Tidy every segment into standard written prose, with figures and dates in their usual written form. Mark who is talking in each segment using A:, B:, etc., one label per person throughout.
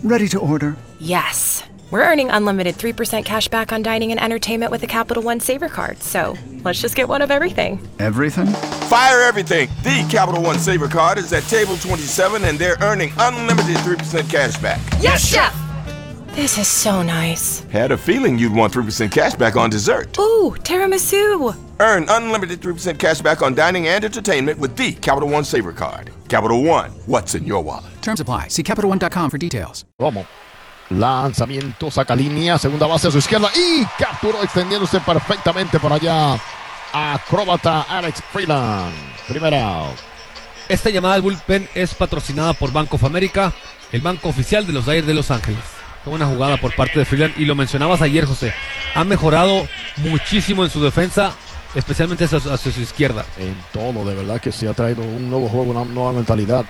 A: Ready to order.
B: Yes. We're earning unlimited 3% cash back on dining and entertainment with a Capital One Saver card, so let's just get one of everything.
A: Everything?
C: Fire everything. The Capital One Saver card is at table 27 and they're earning unlimited 3% cash back.
B: Yes, Chef! This is so nice.
C: Had a feeling you'd want 3% cash back on dessert.
B: Ooh, tiramisu!
C: Earn unlimited 3% cash back on dining and entertainment with the Capital One Saver card. Capital One, what's in your wallet?
A: Terms apply. See CapitalOne.com for details.
D: Romo. Lanzamiento, saca línea, segunda base a su izquierda y capturó extendiéndose perfectamente por allá. Acróbata Alex Freeland. Primera out.
E: Esta llamada al bullpen es patrocinada por Bank of America, el banco oficial de los Dodgers de Los Ángeles. Qué buena jugada por parte de Freeland, y lo mencionabas ayer, José. Ha mejorado muchísimo en su defensa, especialmente hacia su izquierda.
D: En todo, de verdad que se ha traído un nuevo juego, una nueva mentalidad.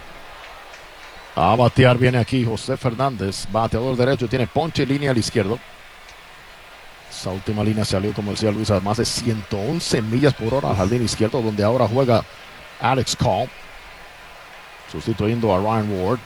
D: A batear viene aquí José Fernández, bateador derecho, tiene ponche y línea al izquierdo. Esa última línea salió, como decía Luis, a más de 111 millas por hora al jardín izquierdo, donde ahora juega Alex Call, sustituyendo a Ryan Ward.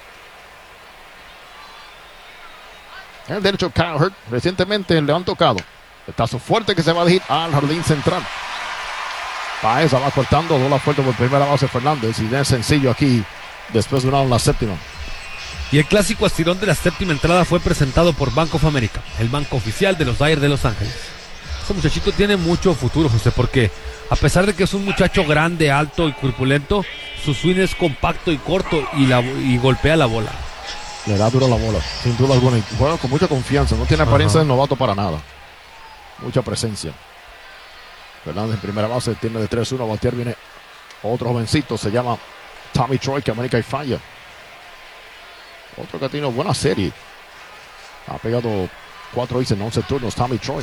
D: En el derecho, Kyle Hurt, recientemente le han tocado. Petazo fuerte que se va a dirigir al jardín central. Paez va cortando, bola fuerte por primera base Fernández, y es sencillo aquí después de una en la séptima.
E: Y el clásico estirón de la séptima entrada fue presentado por Bank of America, el banco oficial de los Dodgers de Los Ángeles. Este muchachito tiene mucho futuro, José, porque a pesar de que es un muchacho grande, alto y corpulento, su swing es compacto y corto y golpea la bola.
D: Le da duro la bola, sin duda alguna, y juega con mucha confianza, no tiene apariencia de novato para nada. Mucha presencia. Fernández en primera base, tiene de 3-1, a batear viene otro jovencito, se llama Tommy Troy, que América y falla. Otro que ha tenido buena serie. Ha pegado 4 hits en 11 turnos, Tommy Troy.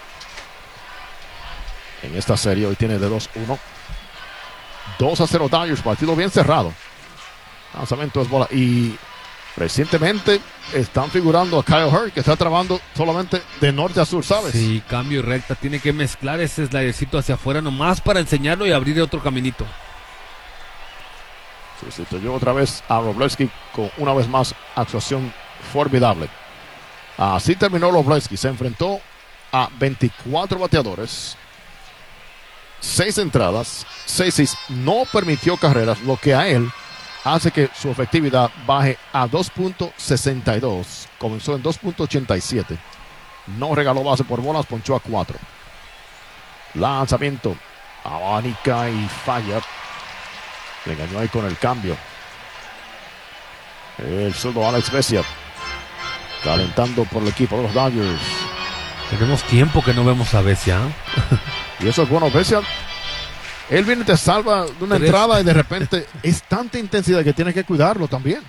D: En esta serie hoy tiene de 2-1. 2-0 Dodgers, partido bien cerrado. Lanzamiento es bola. Y recientemente están figurando a Kyle Hurt, que está trabajando solamente de norte a sur, ¿sabes?
E: Sí, cambio y recta. Tiene que mezclar ese slidercito hacia afuera nomás para enseñarlo y abrir otro caminito.
D: Sustituyó otra vez a Wroblewski con una vez más actuación formidable. Así terminó Wroblewski. Se enfrentó a 24 bateadores, 6 entradas, 6 hits. No permitió carreras, lo que a él hace que su efectividad baje a 2.62. Comenzó en 2.87. No regaló base por bolas, ponchó a 4. Lanzamiento, abanica y falla. Le engañó ahí con el cambio. El zurdo Alex Vesia, calentando por el equipo de los Dodgers.
E: Tenemos tiempo que no vemos a Vesia.
D: Y eso es bueno, Vesia. Él viene y te salva de una entrada y de repente es tanta intensidad que tienes que cuidarlo también.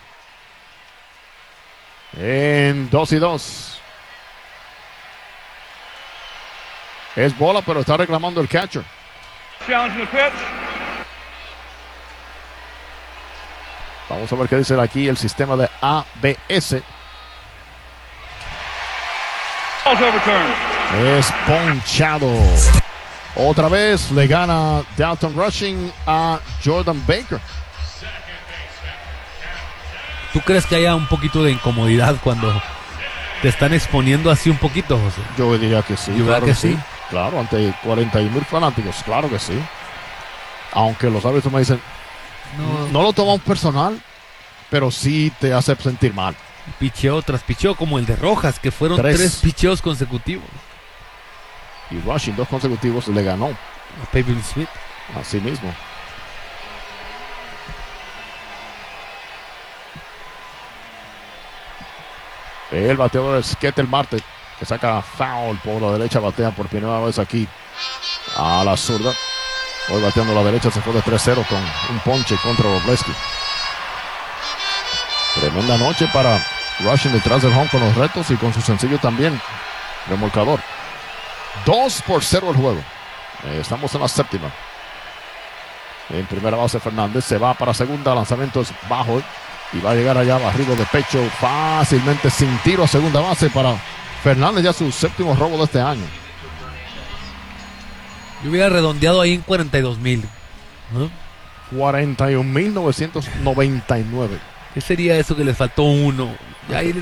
D: En 2-2. Es bola, pero está reclamando el catcher.
F: Challenging the pitch.
D: Vamos a ver qué dice aquí el sistema de ABS. Es ponchado. Otra vez le gana Dalton Rushing a Jordan Baker.
E: ¿Tú crees que haya un poquito de incomodidad cuando te están exponiendo así un poquito, José?
D: Yo diría que sí.
E: Yo
D: Claro
E: que sí.
D: Claro, ante 41,000 fanáticos, claro que sí. Aunque los árbitros me dicen, no lo tomamos personal, pero sí te hace sentir mal.
E: Picheo tras picheo, como el de Rojas, que fueron 3 picheos consecutivos.
D: Y Rushing 2 consecutivos le ganó
E: A Pavin Smith.
D: así mismo. El bateador es Ketel Marte, que saca foul por la derecha, batea por primera vez aquí a la zurda. Hoy bateando a la derecha, se fue de 3-0 con un ponche contra Wroblewski. Tremenda noche para Rushing detrás del home con los retos y con su sencillo también remolcador. 2-0 el juego. Estamos en la séptima. En primera base Fernández, se va para segunda, lanzamiento es bajo y va a llegar allá barrido de pecho fácilmente sin tiro a segunda base para Fernández, ya su séptimo robo de este año.
E: Yo hubiera redondeado ahí en 42,000.
D: 41,999.
E: ¿Qué sería eso que les faltó uno? Ya ahí